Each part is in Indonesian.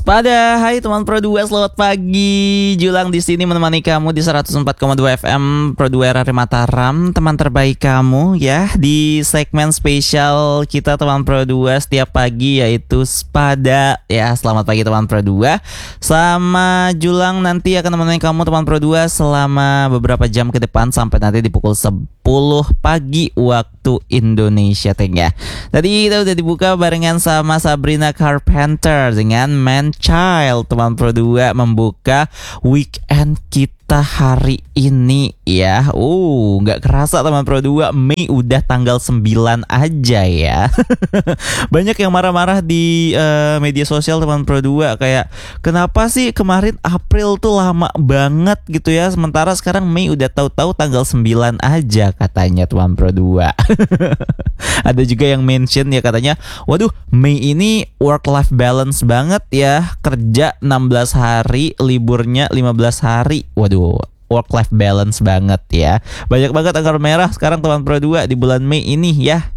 Pada hai teman Pro 2, selamat pagi. Julang di sini menemani kamu di 104,2 FM Pro 2 RRI Mataram, teman terbaik kamu ya di segmen spesial kita teman Pro 2 setiap pagi yaitu Spada ya. Selamat pagi teman Pro 2. Sama Julang nanti akan menemani kamu teman Pro 2 selama beberapa jam ke depan sampai nanti di pukul 10 pagi waktu Indonesia Tengah. Tadi kita udah dibuka barengan sama Sabrina Carpenter dengan Man Child. Teman Pro 2 membuka weekend kita hari ini ya. Nggak kerasa teman Pro 2, Mei udah tanggal 9 aja ya. Banyak yang marah-marah di media sosial teman Pro 2, kayak kenapa sih kemarin April tuh lama banget gitu ya, sementara sekarang Mei udah tahu-tahu tanggal 9 aja katanya teman Pro 2. Ada juga yang mention ya, katanya waduh Mei ini work life balance banget ya, kerja 16 hari liburnya 15 hari. Waduh, work life balance banget ya. Banyak banget angka merah sekarang teman Pro 2 di bulan Mei ini ya.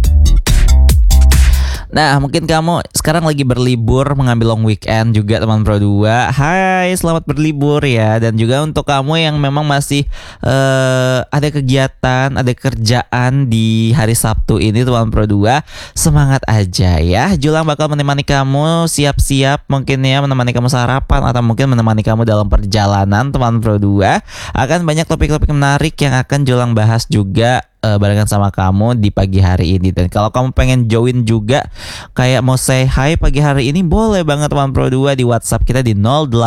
Nah, mungkin kamu sekarang lagi berlibur, mengambil long weekend juga teman Pro 2. Hai, selamat berlibur ya. Dan juga untuk kamu yang memang masih ada kegiatan, ada kerjaan di hari Sabtu ini teman Pro 2, semangat aja ya. Julang bakal menemani kamu siap-siap, mungkin ya menemani kamu sarapan atau mungkin menemani kamu dalam perjalanan teman Pro 2. Akan banyak topik-topik menarik yang akan Julang bahas juga barengan sama kamu di pagi hari ini. Dan kalau kamu pengen join juga, kayak mau say hi pagi hari ini, boleh banget teman Pro 2 di WhatsApp kita di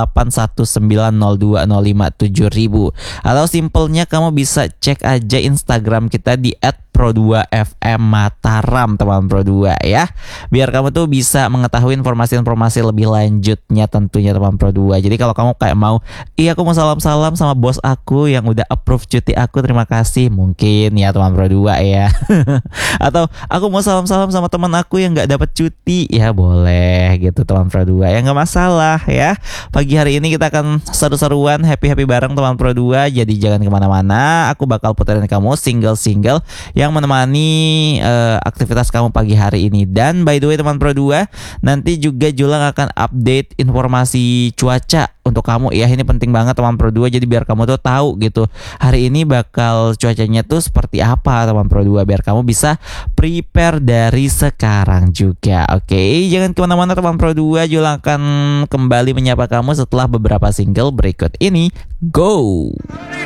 081902057000. Atau simpelnya kamu bisa cek aja Instagram kita di @Pro2FM Mataram teman Pro 2 ya. Biar kamu tuh bisa mengetahui informasi-informasi lebih lanjutnya tentunya teman Pro 2. Jadi kalau kamu kayak mau, aku mau salam-salam sama bos aku yang udah approve cuti aku, terima kasih, mungkin ya teman Pro 2 ya. Atau aku mau salam-salam sama teman aku yang gak dapat cuti, ya boleh gitu teman Pro 2 ya, gak masalah ya. Pagi hari ini kita akan seru-seruan, happy-happy bareng teman Pro 2. Jadi jangan kemana-mana, aku bakal puterin kamu single-single yang menemani aktivitas kamu pagi hari ini. Dan by the way teman Pro 2, nanti juga Julang akan update informasi cuaca untuk kamu ya. Ini penting banget teman Pro 2, jadi biar kamu tuh tahu gitu hari ini bakal cuacanya tuh seperti apa teman Pro 2, biar kamu bisa prepare dari sekarang juga. Oke, jangan kemana-mana teman Pro 2, Julang akan kembali menyapa kamu setelah beberapa single berikut ini. Go!